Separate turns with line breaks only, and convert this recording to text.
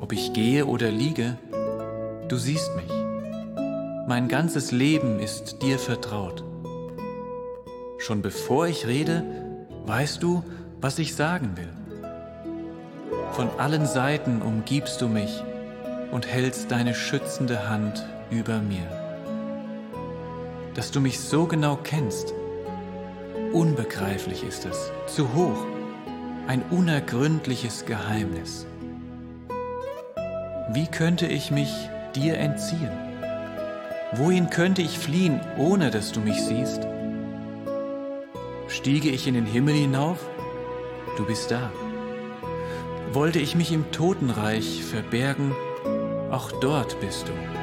Ob ich gehe oder liege, du siehst mich. Mein ganzes Leben ist dir vertraut. Schon bevor ich rede, weißt du, was ich sagen will. Von allen Seiten umgibst du mich und hältst deine schützende Hand über mir. Dass du mich so genau kennst, unbegreiflich ist es, zu hoch, ein unergründliches Geheimnis. Wie könnte ich mich dir entziehen? Wohin könnte ich fliehen, ohne dass du mich siehst? Stiege ich in den Himmel hinauf? Du bist da. Wollte ich mich im Totenreich verbergen? Auch dort bist du.